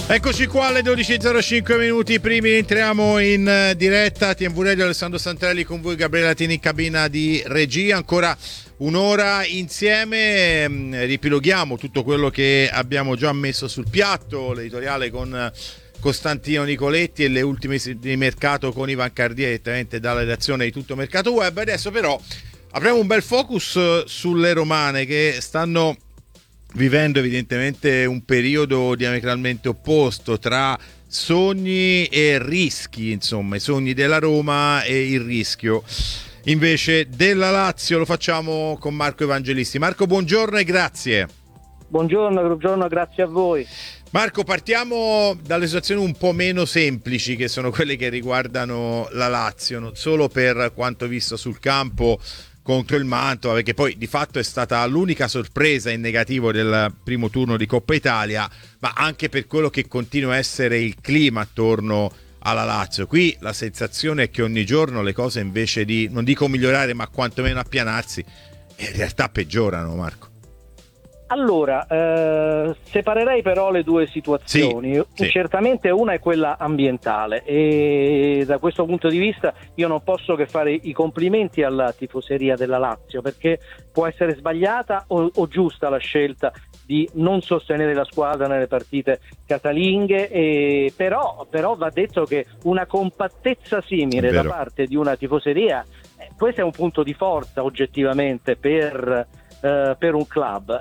Eccoci qua alle 12.05 minuti primi, entriamo in diretta. TMV Radio, Alessandro Santarelli con voi, Gabriele Latini in cabina di regia. Ancora un'ora insieme, ripiloghiamo tutto quello che abbiamo già messo sul piatto, l'editoriale con Costantino Nicoletti e le ultime di mercato con Ivan Cardia direttamente dalla redazione di Tutto Mercato Web. Adesso però apriamo un bel focus sulle romane che stanno vivendo evidentemente un periodo diametralmente opposto tra sogni e rischi, insomma i sogni della Roma e il rischio invece della Lazio. Lo facciamo con Marco Evangelisti. Marco, buongiorno e grazie. Buongiorno, grazie a voi. Marco, partiamo dalle situazioni un po' meno semplici, che sono quelle che riguardano la Lazio, non solo per quanto visto sul campo contro il Mantova, perché poi di fatto è stata l'unica sorpresa in negativo del primo turno di Coppa Italia, ma anche per quello che continua a essere il clima attorno alla Lazio. Qui la sensazione è che ogni giorno le cose, invece di, non dico migliorare, ma quantomeno appianarsi, in realtà peggiorano, Marco. Allora, separerei però le due situazioni. Sì. Certamente una è quella ambientale e da questo punto di vista io non posso che fare i complimenti alla tifoseria della Lazio, perché può essere sbagliata o giusta la scelta di non sostenere la squadra nelle partite casalinghe, però va detto che una compattezza simile da parte di una tifoseria, questo è un punto di forza oggettivamente per un club.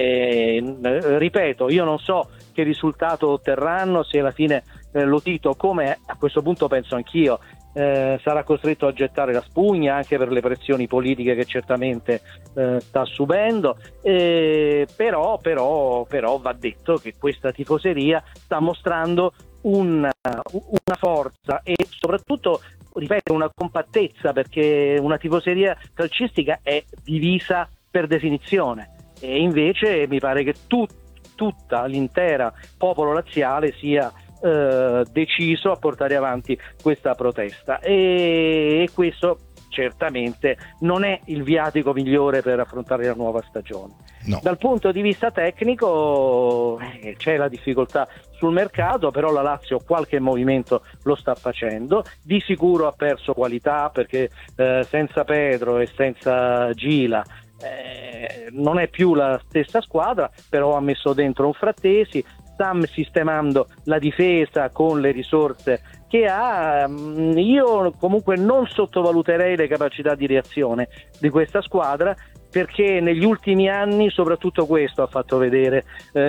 Ripeto, io non so che risultato otterranno, se alla fine lo Tito, come a questo punto penso anch'io, sarà costretto a gettare la spugna anche per le pressioni politiche che certamente sta subendo, però va detto che questa tifoseria sta mostrando una forza e soprattutto, ripeto, una compattezza, perché una tifoseria calcistica è divisa per definizione, e invece mi pare che tutta l'intera popolo laziale sia deciso a portare avanti questa protesta, e questo certamente non è il viatico migliore per affrontare la nuova stagione. No. Dal punto di vista tecnico c'è la difficoltà sul mercato, però la Lazio qualche movimento lo sta facendo. Di sicuro ha perso qualità, perché senza Pedro e senza Gila non è più la stessa squadra, però ha messo dentro un Frattesi, sta sistemando la difesa con le risorse che ha. Io comunque non sottovaluterei le capacità di reazione di questa squadra, perché negli ultimi anni soprattutto questo hanno fatto vedere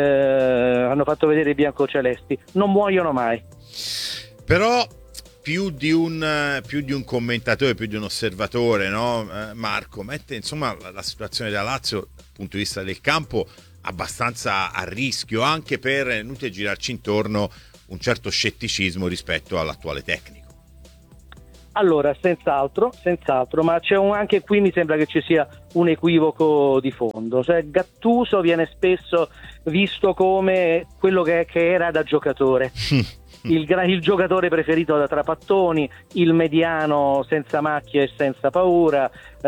i biancocelesti, non muoiono mai. Però più di un commentatore, più di un osservatore, no? Marco, mette insomma la situazione della Lazio dal punto di vista del campo abbastanza a rischio, anche per, inutile girarci intorno, un certo scetticismo rispetto all'attuale tecnico. Allora, senz'altro, ma c'è anche qui mi sembra che ci sia un equivoco di fondo. Cioè, Gattuso viene spesso visto come quello che era da giocatore. Il giocatore preferito da Trapattoni, il mediano senza macchie e senza paura,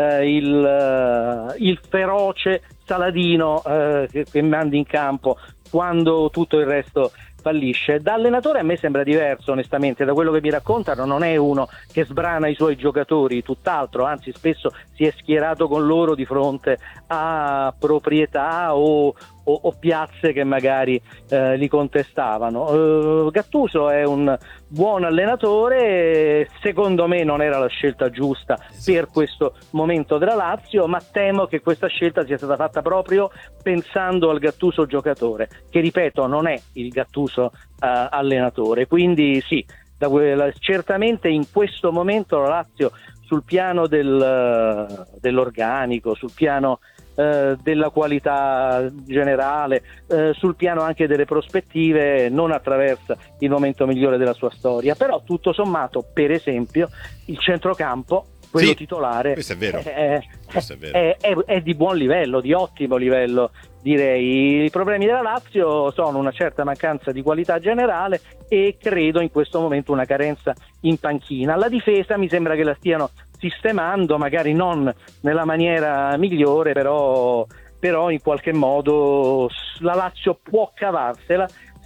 il feroce Saladino che mandi in campo quando tutto il resto fallisce. Da allenatore a me sembra diverso, onestamente. Da quello che mi raccontano non è uno che sbrana i suoi giocatori, tutt'altro, anzi spesso si è schierato con loro di fronte a proprietà o piazze che magari li contestavano. Gattuso è un buon allenatore, secondo me non era la scelta giusta per questo momento della Lazio, ma temo che questa scelta sia stata fatta proprio pensando al Gattuso giocatore, che ripeto non è il Gattuso allenatore. Quindi sì, certamente in questo momento la Lazio sul piano dell'organico, sul piano della qualità generale, sul piano anche delle prospettive, non attraversa il momento migliore della sua storia. Però tutto sommato, per esempio, il centrocampo, quello titolare, questo è vero. È di buon livello, di ottimo livello, direi. I problemi della Lazio sono una certa mancanza di qualità generale e credo in questo momento una carenza in panchina. La difesa mi sembra che la stiano sistemando, magari non nella maniera migliore, però in qualche modo la Lazio può cavarsela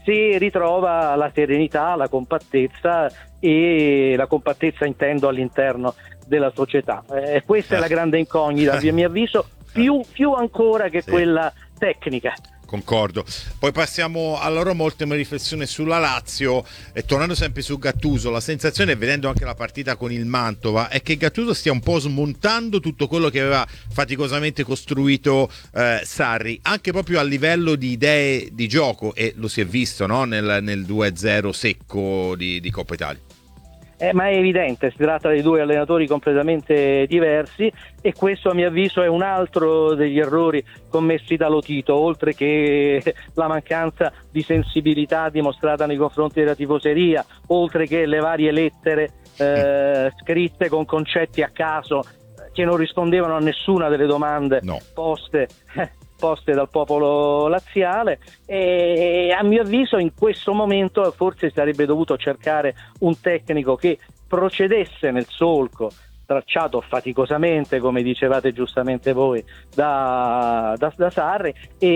se ritrova la serenità, la compattezza, e la compattezza intendo all'interno della società. Questa è la grande incognita, a mio avviso, più ancora che quella tecnica. Concordo. Poi passiamo alla Roma, ultima riflessione sulla Lazio, e tornando sempre su Gattuso, la sensazione, vedendo anche la partita con il Mantova, è che Gattuso stia un po' smontando tutto quello che aveva faticosamente costruito Sarri, anche proprio a livello di idee di gioco, e lo si è visto, no? nel 2-0 secco di Coppa Italia. Ma è evidente, si tratta di due allenatori completamente diversi, e questo a mio avviso è un altro degli errori commessi da Lotito, oltre che la mancanza di sensibilità dimostrata nei confronti della tifoseria, oltre che le varie lettere scritte con concetti a caso che non rispondevano a nessuna delle domande poste dal popolo laziale. E a mio avviso in questo momento forse sarebbe dovuto cercare un tecnico che procedesse nel solco tracciato faticosamente, come dicevate giustamente voi, da Sarri,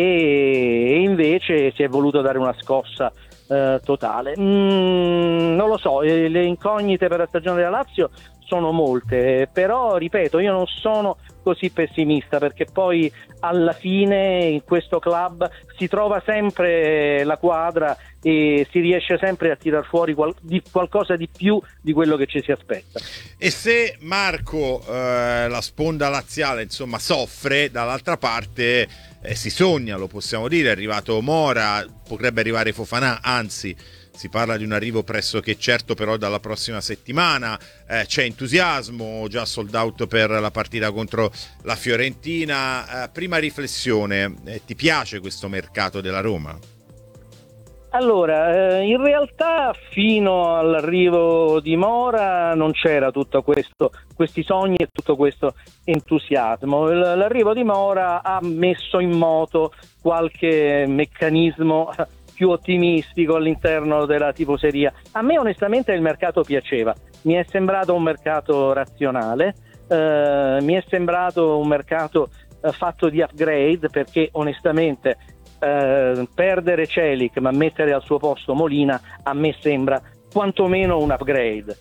e invece si è voluto dare una scossa totale. Non lo so, le incognite per la stagione della Lazio sono molte, però ripeto, io non sono così pessimista, perché poi alla fine in questo club si trova sempre la quadra e si riesce sempre a tirar fuori qualcosa di più di quello che ci si aspetta. E se Marco, la sponda laziale, insomma, soffre, dall'altra parte si sogna, lo possiamo dire, è arrivato Mora, potrebbe arrivare Fofana, anzi si parla di un arrivo pressoché certo però dalla prossima settimana, c'è entusiasmo, già sold out per la partita contro la Fiorentina. Prima riflessione, ti piace questo mercato della Roma? Allora, in realtà fino all'arrivo di Mora non c'era tutto questi sogni e tutto questo entusiasmo. L'arrivo di Mora ha messo in moto qualche meccanismo più ottimistico all'interno della tifoseria. A me onestamente il mercato piaceva, mi è sembrato un mercato razionale, mi è sembrato un mercato fatto di upgrade, perché onestamente perdere Celik ma mettere al suo posto Molina a me sembra quantomeno un upgrade.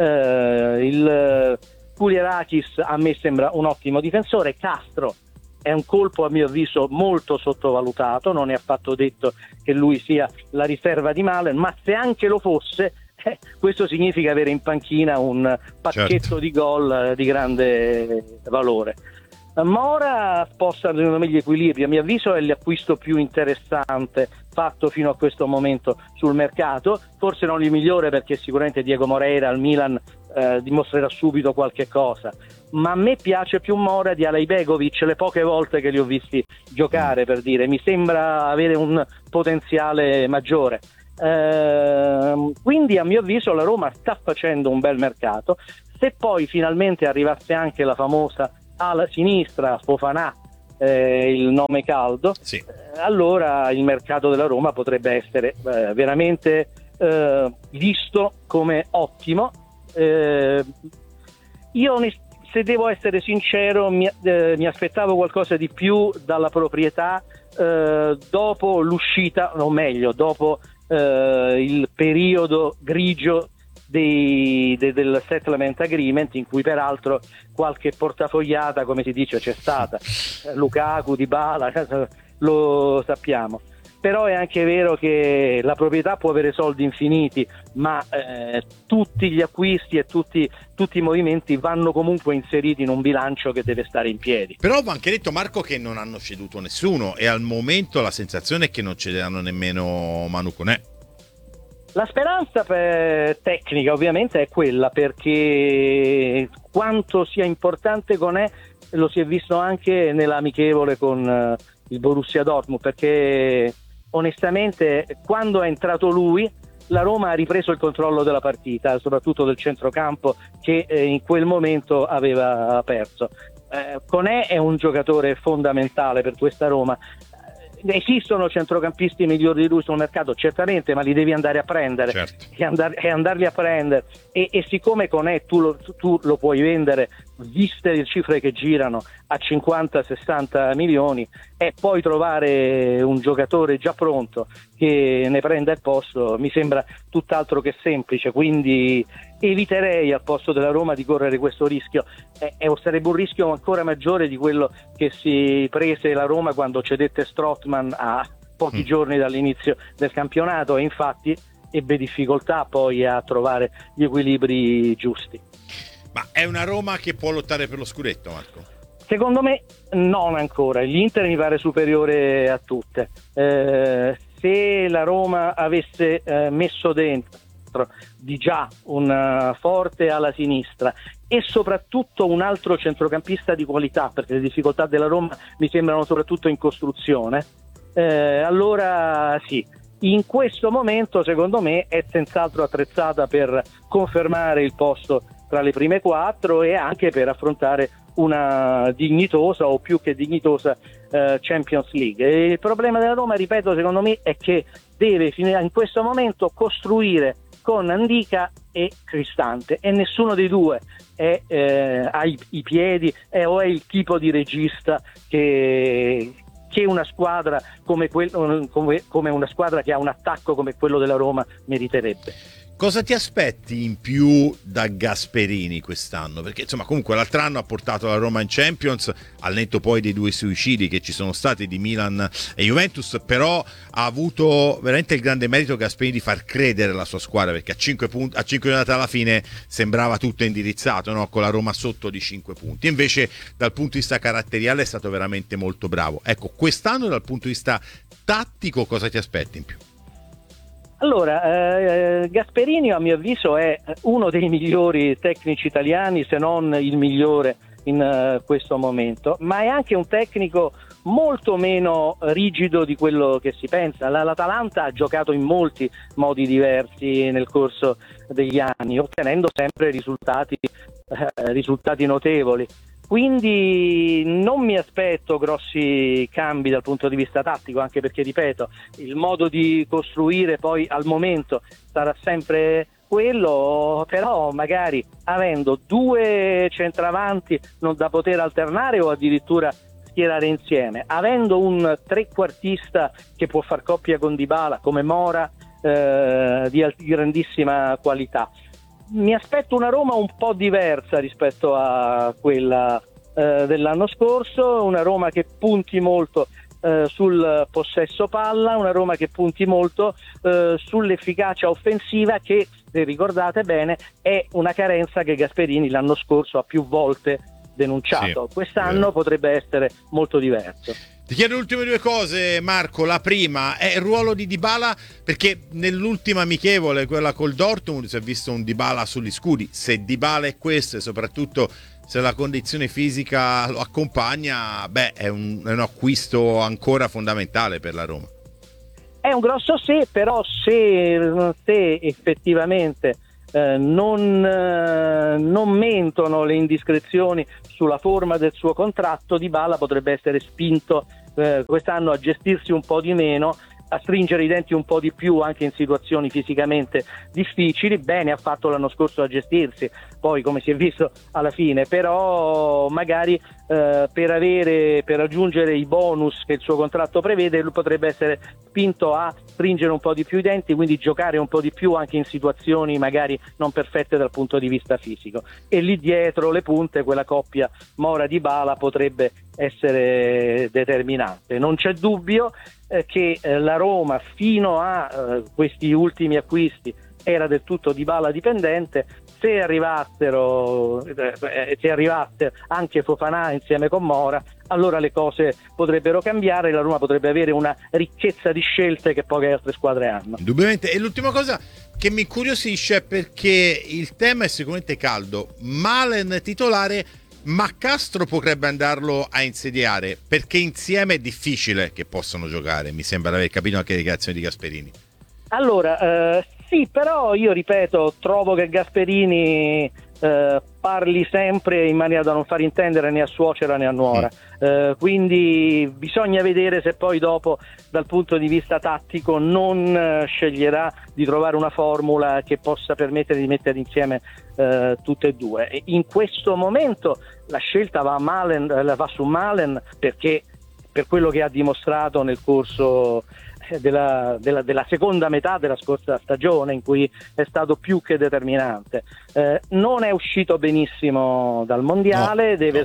Il Kouliarakis a me sembra un ottimo difensore. Castro è un colpo a mio avviso molto sottovalutato, non è affatto detto che lui sia la riserva di Malen, ma se anche lo fosse, questo significa avere in panchina un pacchetto di gol di grande valore. Mora sposta gli equilibri, a mio avviso è l'acquisto più interessante fatto fino a questo momento sul mercato, forse non il migliore, perché sicuramente Diego Moreira al Milan dimostrerà subito qualche cosa, ma a me piace più Mora di Alajbegovic, le poche volte che li ho visti giocare, per dire, mi sembra avere un potenziale maggiore. Quindi a mio avviso la Roma sta facendo un bel mercato. Se poi finalmente arrivasse anche la famosa ala sinistra, Fofana, il nome caldo, allora il mercato della Roma potrebbe essere veramente visto come ottimo. Io se devo essere sincero mi aspettavo qualcosa di più dalla proprietà dopo l'uscita, o meglio dopo il periodo grigio del settlement agreement, in cui peraltro qualche portafogliata, come si dice, c'è stata. Lukaku, Dybala, lo sappiamo. Però è anche vero che la proprietà può avere soldi infiniti, ma tutti gli acquisti e tutti i movimenti vanno comunque inseriti in un bilancio che deve stare in piedi. Però va anche detto, Marco, che non hanno ceduto nessuno, e al momento la sensazione è che non cederanno nemmeno Manu Koné. La speranza tecnica ovviamente è quella, perché quanto sia importante Koné lo si è visto anche nell'amichevole con il Borussia Dortmund, perché onestamente quando è entrato lui la Roma ha ripreso il controllo della partita, soprattutto del centrocampo che in quel momento aveva perso. Koné è un giocatore fondamentale per questa Roma. Esistono centrocampisti migliori di lui sul mercato, certamente, ma li devi andare a prendere, certo. e andarli a prendere, e siccome Koné tu lo puoi vendere viste le cifre che girano a 50-60 milioni, e poi trovare un giocatore già pronto che ne prenda il posto mi sembra tutt'altro che semplice, quindi eviterei al posto della Roma di correre questo rischio, sarebbe un rischio ancora maggiore di quello che si prese la Roma quando cedette Strootman a pochi giorni dall'inizio del campionato, e infatti ebbe difficoltà poi a trovare gli equilibri giusti. Ma è una Roma che può lottare per lo scudetto, Marco? Secondo me non ancora, l'Inter mi pare superiore a tutte. Se la Roma avesse messo dentro di già un forte alla sinistra e soprattutto un altro centrocampista di qualità, perché le difficoltà della Roma mi sembrano soprattutto in costruzione, allora sì. In questo momento secondo me è senz'altro attrezzata per confermare il posto tra le prime 4 e anche per affrontare una dignitosa o più che dignitosa Champions League. E il problema della Roma, ripeto, secondo me è che deve in questo momento costruire con Ndicka e Cristante, e nessuno dei due ha i piedi o è il tipo di regista che una squadra come una squadra che ha un attacco come quello della Roma meriterebbe. Cosa ti aspetti in più da Gasperini quest'anno? Perché insomma comunque l'altro anno ha portato la Roma in Champions, al netto poi dei 2 suicidi che ci sono stati di Milan e Juventus, però ha avuto veramente il grande merito Gasperini di far credere la sua squadra, perché a 5 giornate alla fine sembrava tutto indirizzato, no? Con la Roma sotto di 5 punti. Invece dal punto di vista caratteriale è stato veramente molto bravo. Ecco, quest'anno dal punto di vista tattico cosa ti aspetti in più? Allora, Gasperini a mio avviso è uno dei migliori tecnici italiani, se non il migliore in questo momento, ma è anche un tecnico molto meno rigido di quello che si pensa. L'Atalanta ha giocato in molti modi diversi nel corso degli anni, ottenendo sempre risultati notevoli. Quindi non mi aspetto grossi cambi dal punto di vista tattico, anche perché, ripeto, il modo di costruire poi al momento sarà sempre quello, però magari avendo 2 centravanti non da poter alternare o addirittura schierare insieme, avendo un trequartista che può far coppia con Dybala come Mora, di grandissima qualità. Mi aspetto una Roma un po' diversa rispetto a quella dell'anno scorso, una Roma che punti molto sul possesso palla, una Roma che punti molto sull'efficacia offensiva, che, se ricordate bene, è una carenza che Gasperini l'anno scorso ha più volte denunciato. Sì, quest'anno potrebbe essere molto diverso. Ti chiedo le ultime 2 cose, Marco. La prima è il ruolo di Dybala, perché nell'ultima amichevole, quella col Dortmund, si è visto un Dybala sugli scudi. Se Dybala è questo, e soprattutto se la condizione fisica lo accompagna, è un acquisto ancora fondamentale per la Roma. È un grosso se, però se effettivamente non mentono le indiscrezioni sulla forma del suo contratto, Dybala potrebbe essere spinto quest'anno a gestirsi un po' di meno, a stringere i denti un po' di più anche in situazioni fisicamente difficili. Bene ha fatto l'anno scorso a gestirsi, poi come si è visto alla fine, però magari per raggiungere i bonus che il suo contratto prevede lui potrebbe essere spinto a stringere un po' di più i denti, quindi giocare un po' di più anche in situazioni magari non perfette dal punto di vista fisico, e lì dietro le punte quella coppia Mora-Dybala potrebbe essere determinante. Non c'è dubbio che la Roma fino a questi ultimi acquisti era del tutto Dybala dipendente. Se arrivasse anche Fofana insieme con Mora, allora le cose potrebbero cambiare, la Roma potrebbe avere una ricchezza di scelte che poche altre squadre hanno. Indubbiamente. E l'ultima cosa che mi incuriosisce, perché il tema è sicuramente caldo, Malen titolare, ma Castro potrebbe andarlo a insediare, perché insieme è difficile che possano giocare, mi sembra di aver capito anche le dichiarazioni di Gasperini. Allora, sì, però io ripeto, trovo che Gasperini parli sempre in maniera da non far intendere né a suocera né a nuora. Quindi bisogna vedere se poi dopo dal punto di vista tattico non sceglierà di trovare una formula che possa permettere di mettere insieme tutte e due. E in questo momento la scelta va su Malen, perché per quello che ha dimostrato nel corso della seconda metà della scorsa stagione, in cui è stato più che determinante. Non è uscito benissimo dal mondiale, deve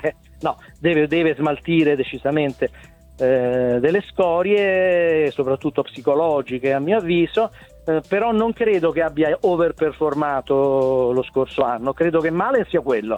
smaltire decisamente delle scorie, soprattutto psicologiche a mio avviso, però non credo che abbia overperformato lo scorso anno. Credo che Malen sia quello.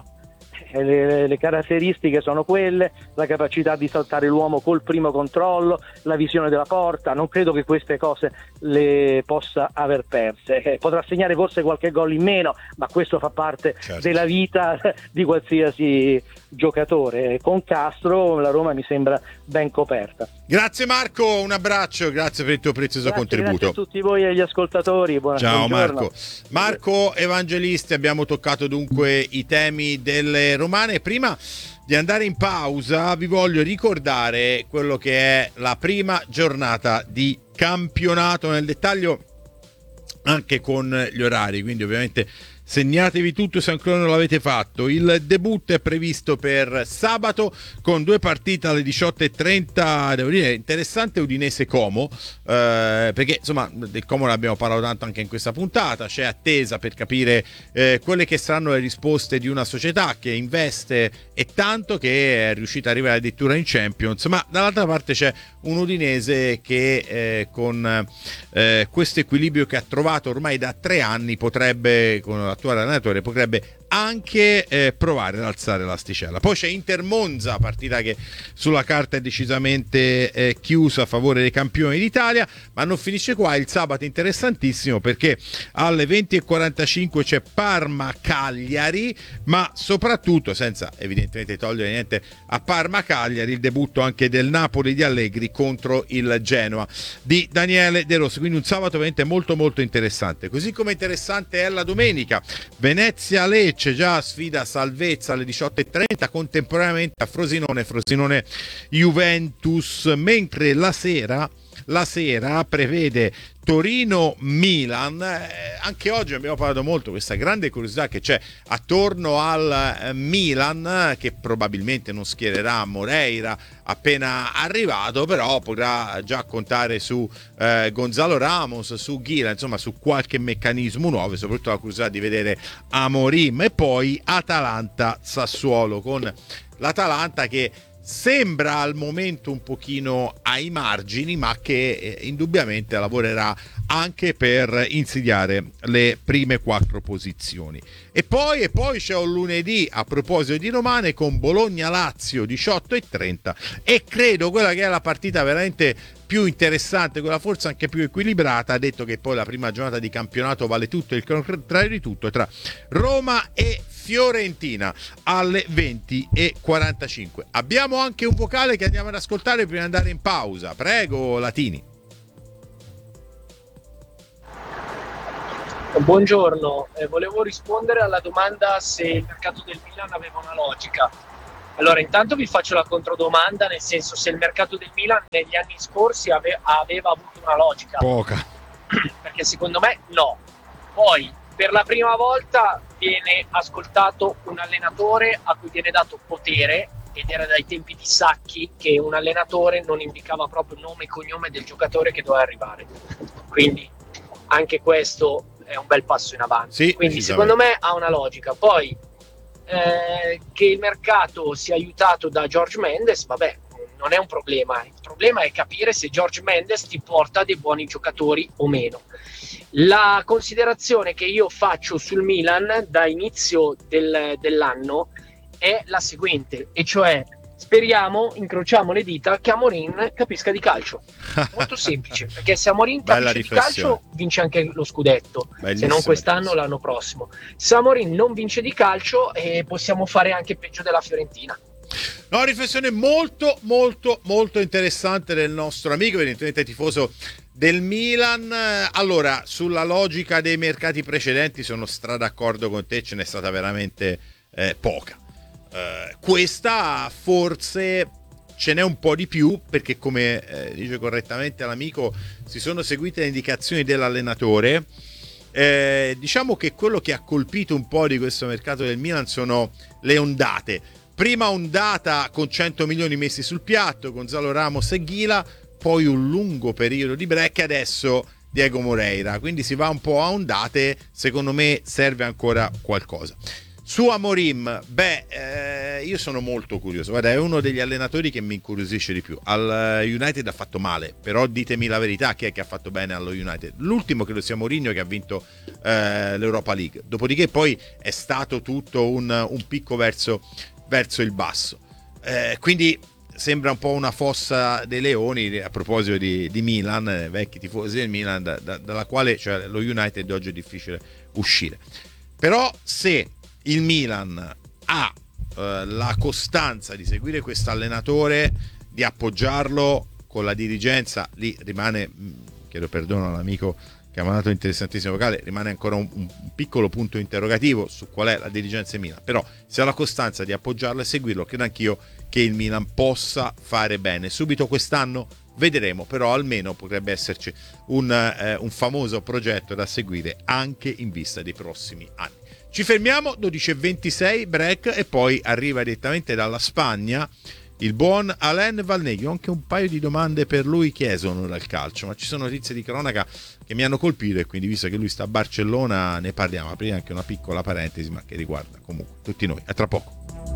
Le caratteristiche sono quelle, la capacità di saltare l'uomo col primo controllo, la visione della porta. Non credo che queste cose le possa aver perse. Potrà segnare forse qualche gol in meno, ma questo fa parte della vita di qualsiasi giocatore. Con Castro la Roma mi sembra ben coperta. Grazie Marco, un abbraccio, grazie per il tuo prezioso contributo. Grazie a tutti voi e agli ascoltatori. Ciao buongiorno. Marco Evangelisti, abbiamo toccato dunque i temi delle romane. Prima di andare in pausa vi voglio ricordare quello che è la prima giornata di campionato nel dettaglio, anche con gli orari, quindi ovviamente segnatevi tutto se ancora non l'avete fatto. Il debutto è previsto per sabato con 2 partite alle 18:30, devo dire interessante, Udinese Como, perché insomma del Como ne abbiamo parlato tanto anche in questa puntata. C'è attesa per capire quelle che saranno le risposte di una società che investe e tanto, che è riuscita ad arrivare addirittura in Champions, ma dall'altra parte c'è un Udinese che con questo equilibrio che ha trovato ormai da 3 anni potrebbe, con l'attuale allenatore, potrebbe anche provare ad alzare l'asticella. Poi c'è Inter Monza, partita che sulla carta è decisamente chiusa a favore dei campioni d'Italia, ma non finisce qua. Il sabato interessantissimo, perché alle 20:45 c'è Parma Cagliari, ma soprattutto, senza evidentemente togliere niente a Parma Cagliari, il debutto anche del Napoli di Allegri contro il Genoa di Daniele De Rossi. Quindi un sabato veramente molto molto interessante. Così come interessante è la domenica, Venezia Lecce, già sfida salvezza alle 18:30, contemporaneamente a Frosinone Juventus, mentre la sera prevede Torino-Milan. Anche oggi abbiamo parlato molto questa grande curiosità che c'è attorno al Milan, che probabilmente non schiererà Moreira appena arrivato, però potrà già contare su Gonzalo Ramos, su Ghila, insomma su qualche meccanismo nuovo, e soprattutto la curiosità di vedere Amorim. E poi Atalanta-Sassuolo, con l'Atalanta che sembra al momento un pochino ai margini, ma che indubbiamente lavorerà anche per insidiare le prime 4 posizioni. E poi c'è un lunedì, a proposito di romane, con Bologna-Lazio 18:30, e credo quella che è la partita veramente più interessante, quella forse anche più equilibrata. Ha detto che poi la prima giornata di campionato vale tutto il contrario di tutto, tra Roma e Fiorentina alle 20:45. Abbiamo anche un vocale che andiamo ad ascoltare prima di andare in pausa. Prego Latini. Buongiorno, volevo rispondere alla domanda se il mercato del Milan aveva una logica. Allora, intanto vi faccio la controdomanda, nel senso, se il mercato del Milan negli anni scorsi aveva avuto una logica. Poca. Perché secondo me no. Poi, per la prima volta viene ascoltato un allenatore a cui viene dato potere, ed era dai tempi di Sacchi che un allenatore non indicava proprio nome e cognome del giocatore che doveva arrivare. Quindi anche questo è un bel passo in avanti. Sì, quindi secondo me ha una logica. Poi che il mercato sia aiutato da George Mendes, vabbè, non è un problema. Il problema è capire se George Mendes ti porta dei buoni giocatori o meno. La considerazione che io faccio sul Milan da inizio dell'anno è la seguente, e cioè speriamo, incrociamo le dita, che Amorim capisca di calcio. Molto semplice, perché se Amorim capisce di calcio vince anche lo scudetto. Bellissima, se non quest'anno, l'anno prossimo. Se Amorim non vince di calcio, possiamo fare anche peggio della Fiorentina. No, riflessione molto molto molto interessante del nostro amico, evidentemente tifoso del Milan. Allora, sulla logica dei mercati precedenti sono d'accordo con te, ce n'è stata veramente poca. Questa forse ce n'è un po' di più, perché come dice correttamente l'amico, si sono seguite le indicazioni dell'allenatore. Diciamo che quello che ha colpito un po' di questo mercato del Milan sono le ondate. Prima ondata con 100 milioni messi sul piatto, Gonzalo Ramos e Ghila, poi un lungo periodo di break e adesso Diego Moreira, quindi si va un po' a ondate. Secondo me serve ancora qualcosa. Su Amorim, io sono molto curioso. Guarda, è uno degli allenatori che mi incuriosisce di più. Al United ha fatto male, però ditemi la verità, chi è che ha fatto bene allo United? L'ultimo credo sia Mourinho, che ha vinto l'Europa League. Dopodiché poi è stato tutto un picco verso il basso. Quindi sembra un po' una fossa dei leoni, a proposito di Milan, vecchi tifosi del Milan, dalla quale, cioè, lo United oggi è difficile uscire. Però se il Milan ha la costanza di seguire questo allenatore, di appoggiarlo con la dirigenza, lì rimane, chiedo perdono all'amico che ha mandato un interessantissimo vocale, rimane ancora un piccolo punto interrogativo su qual è la dirigenza Milan, però se ha la costanza di appoggiarlo e seguirlo, credo anch'io che il Milan possa fare bene. Subito quest'anno vedremo, però almeno potrebbe esserci un famoso progetto da seguire anche in vista dei prossimi anni. Ci fermiamo, 12:26, break, e poi arriva direttamente dalla Spagna il buon Alain Valneghi. Ho anche un paio di domande per lui che esulano dal calcio, ma ci sono notizie di cronaca che mi hanno colpito, e quindi, visto che lui sta a Barcellona, ne parliamo. Aprire anche una piccola parentesi, ma che riguarda comunque tutti noi. A tra poco.